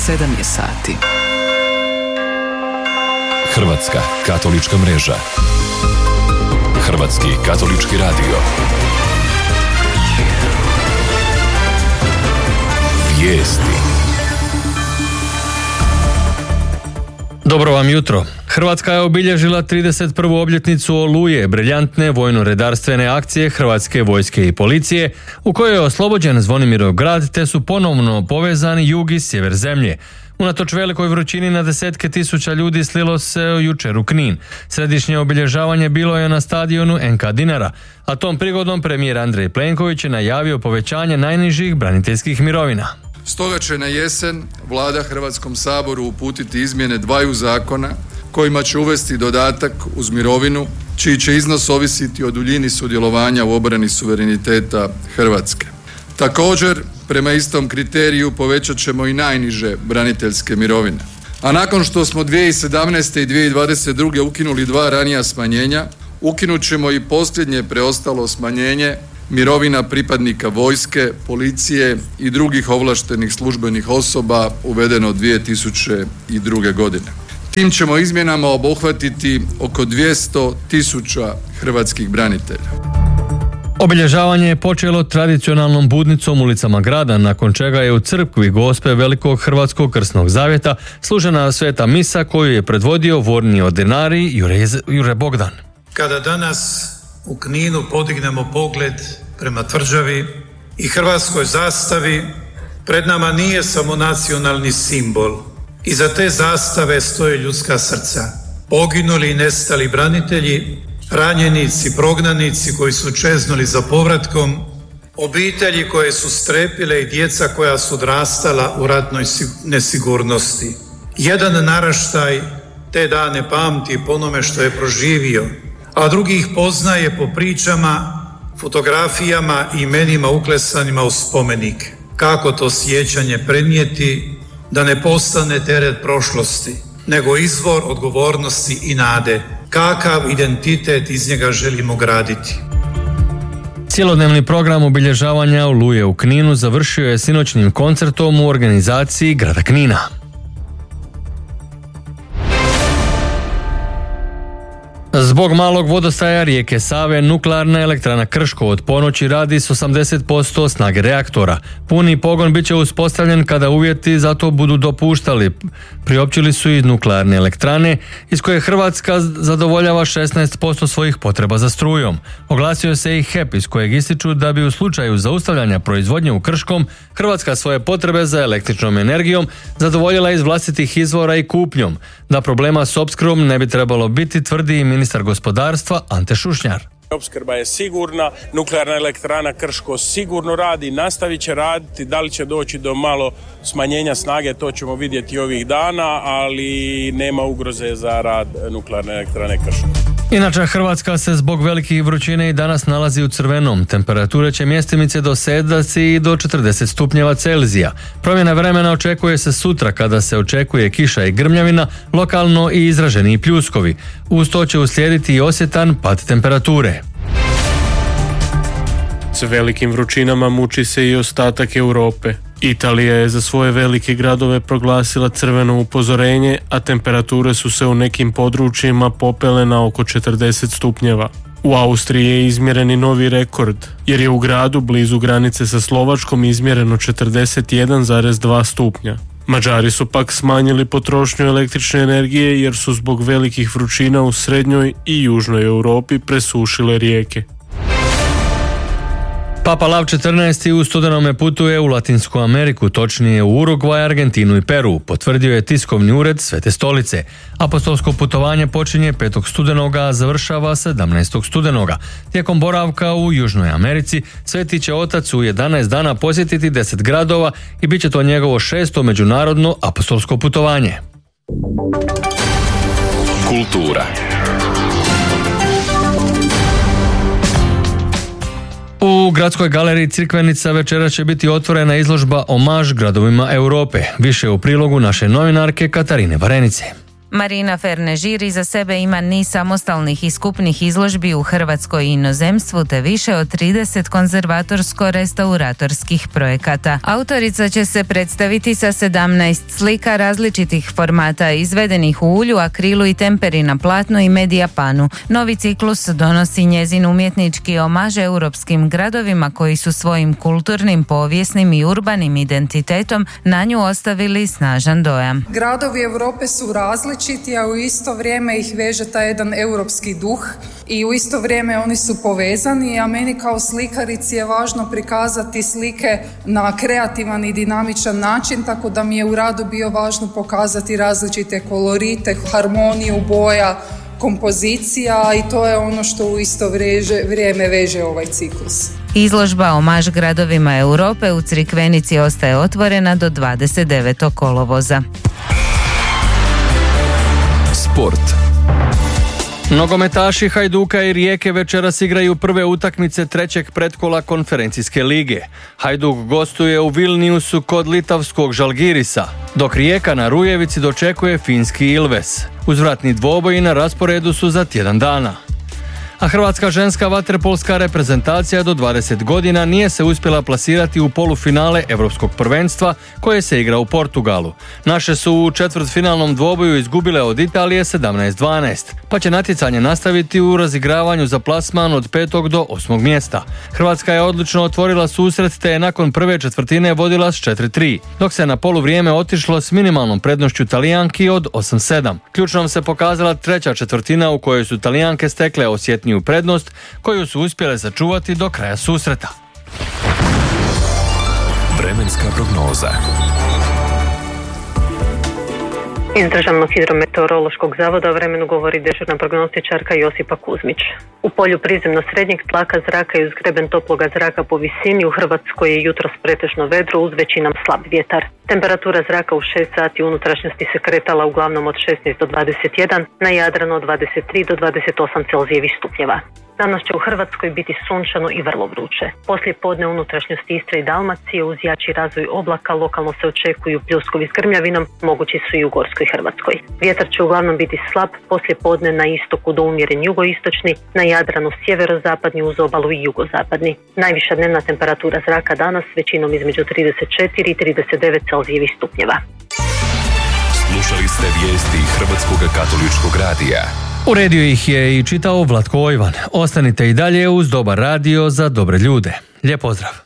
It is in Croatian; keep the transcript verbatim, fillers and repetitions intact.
sedam je sati. Hrvatska katolička mreža. Hrvatski katolički radio. Vijesti. Dobro vam jutro. Hrvatska je obilježila trideset prvu obljetnicu Oluje, briljantne vojno-redarstvene akcije Hrvatske vojske i policije, u kojoj je oslobođen Zvonimirov grad te su ponovno povezani jug i sjever zemlje. Unatoč velikoj vrućini na desetke tisuća ljudi slilo se jučer u Knin. Središnje obilježavanje bilo je na stadionu en ka Dinara, a tom prigodom premijer Andrej Plenković je najavio povećanje najnižih braniteljskih mirovina. Stoga će na jesen Vlada Hrvatskom saboru uputiti izmjene dvaju zakona kojima će uvesti dodatak uz mirovinu, čiji će iznos ovisiti o duljini sudjelovanja u obrani suvereniteta Hrvatske. Također, prema istom kriteriju povećat ćemo i najniže braniteljske mirovine. A nakon što smo dvije tisuće sedamnaeste. i dvije tisuće dvadeset druge. ukinuli dva ranija smanjenja, ukinut ćemo i posljednje preostalo smanjenje mirovina pripadnika vojske, policije i drugih ovlaštenih službenih osoba uvedeno dvije tisuće druge. godine. Tim ćemo izmjenama obuhvatiti oko dvjesto tisuća hrvatskih branitelja. Obilježavanje je počelo tradicionalnom budnicom ulicama grada, nakon čega je u crkvi Gospe Velikog Hrvatskog krsnog zavjeta služena sveta misa koju je predvodio vorni ordinarij Jure, Jure Bogdan. Kada danas u Kninu podignemo pogled prema tvrđavi i hrvatskoj zastavi, pred nama nije samo nacionalni simbol. Iza te zastave stoje ljudska srca. Poginuli i nestali branitelji, ranjenici, prognanici koji su čeznuli za povratkom, obitelji koje su strepile i djeca koja su odrastala u ratnoj nesigurnosti. Jedan naraštaj te dane pamti po onome što je proživio, a drugi ih poznaje po pričama, fotografijama i imenima uklesanima u spomenik. Kako to sjećanje prenijeti da ne postane teret prošlosti, nego izvor odgovornosti i nade. Kakav identitet iz njega želimo graditi? Cjelodnevni program obilježavanja Oluje u Kninu završio je sinoćnim koncertom u organizaciji grada Knina. Zbog malog vodostaja rijeke Save, nuklearna elektrana Krško od ponoći radi s osamdeset posto snage reaktora. Puni pogon bit će uspostavljen kada uvjeti za to budu dopuštali. Priopćili su i nuklearne elektrane, iz koje Hrvatska zadovoljava šesnaest posto svojih potreba za strujom. Oglasio se i he e pe, iz kojeg ističu da bi u slučaju zaustavljanja proizvodnje u Krškom Hrvatska svoje potrebe za električnom energijom zadovoljila iz vlastitih izvora i kupnjom. Da problema s opskrbom ne bi trebalo biti, tvrdi i ministar gospodarstva Ante Šušnjar. Opskrba je sigurna, nuklearna elektrana Krško sigurno radi, nastavit će raditi, da li će doći do malo smanjenja snage, to ćemo vidjeti ovih dana, ali nema ugroze za rad nuklearne elektrane Krško. Inače, Hrvatska se zbog velikih vrućine i danas nalazi u crvenom. Temperature će mjestimice dosedati i do četrdeset stupnjeva Celzija. Promjena vremena očekuje se sutra kada se očekuje kiša i grmljavina, lokalno i izraženi pljuskovi. Uz to će uslijediti i osjetan pad temperature. S velikim vrućinama muči se i ostatak Europe. Italija je za svoje velike gradove proglasila crveno upozorenje, a temperature su se u nekim područjima popele na oko četrdeset stupnjeva. U Austriji je izmjeren i novi rekord, jer je u gradu blizu granice sa Slovačkom izmjereno četrdeset jedan zarez dva stupnja. Mađari su pak smanjili potrošnju električne energije jer su zbog velikih vrućina u srednjoj i južnoj Europi presušile rijeke. Papa Lav četrnaesti u studenome putuje u Latinsku Ameriku, točnije u Urugvaj, Argentinu i Peru, potvrdio je tiskovni ured Svete stolice. Apostolsko putovanje počinje petog studenoga, a završava sedamnaestog studenoga. Tijekom boravka u Južnoj Americi, Sveti će otac u jedanaest dana posjetiti deset gradova i bit će to njegovo šesto međunarodno apostolsko putovanje. Kultura. U Gradskoj galeriji Crikvenica večera će biti otvorena izložba Omaž gradovima Europe. Više u prilogu naše novinarke Katarine Varenice. Marina Fernežir iza sebe ima niz samostalnih i skupnih izložbi u Hrvatskoj i inozemstvu te više od trideset konzervatorsko-restauratorskih projekata. Autorica će se predstaviti sa sedamnaest slika različitih formata izvedenih u ulju, akrilu i temperi na platnu i medijapanu. Novi ciklus donosi njezin umjetnički omaž europskim gradovima koji su svojim kulturnim, povijesnim i urbanim identitetom na nju ostavili snažan dojam. Gradovi Europe su različiti, a u isto vrijeme ih veže taj jedan europski duh i u isto vrijeme oni su povezani, a meni kao slikarici je važno prikazati slike na kreativan i dinamičan način, tako da mi je u radu bio važno pokazati različite kolorite, harmoniju boja, kompozicija i to je ono što u isto vreže, vrijeme veže ovaj ciklus. Izložba omaž gradovima Europe u Crikvenici ostaje otvorena do dvadeset devetog kolovoza. Sport. Nogometaši Hajduka i Rijeke večeras igraju prve utakmice trećeg pretkola konferencijske lige. Hajduk gostuje u Vilniusu kod litavskog Žalgirisa, dok Rijeka na Rujevici dočekuje finski Ilves. Uzvratni dvoboji na rasporedu su za tjedan dana. A hrvatska ženska vaterpolska reprezentacija do dvadeset godina nije se uspjela plasirati u polufinale Europskog prvenstva koje se igra u Portugalu. Naše su u četvrtfinalnom dvoboju izgubile od Italije sedamnaest dvanaest, pa će natjecanje nastaviti u razigravanju za plasman od petog do osmog mjesta. Hrvatska je odlično otvorila susret te je nakon prve četvrtine vodila s četiri tri, dok se na poluvrijeme otišlo s minimalnom prednošću Talijanki od osam sedam. Ključnom se pokazala treća četvrtina u kojoj su Talijanke stekle osjetniju prednost koju su uspjele sačuvati do kraja susreta. Vremenska prognoza. Iz Državnog hidrometeorološkog zavoda o vremenu govori dežurna prognostičarka Josipa Kuzmić. U polju prizemno srednjeg tlaka zraka i uz greben toploga zraka po visini u Hrvatskoj je jutros pretežno vedro uz većinom slab vjetar. Temperatura zraka u šest sati u unutrašnjosti se kretala uglavnom od šesnaest do dvadeset jedan, na Jadranu od dvadeset tri do dvadeset osam Celzijevih stupnjeva. Danas će u Hrvatskoj biti sunčano i vrlo vruće. Poslije podne unutrašnjosti Istre i Dalmacije uz jači razvoj oblaka lokalno se očekuju pljuskovi s grmljavinom, mogući su i u Gorskoj Hrvatskoj. Vjetar će uglavnom biti slab, poslije podne na istoku do umjeren jugoistočni, na Jadranu sjeverozapadni uz obalu i jugozapadni. Najviša dnevna temperatura zraka danas većinom između trideset četiri i trideset devet Celzijevih stupnjeva. Slušali ste vijesti Hrvatskog katoličkog radija. Uredio ih je i čitao Vlatko Ojvan. Ostanite i dalje uz Dobar radio za dobre ljude. Lijep pozdrav!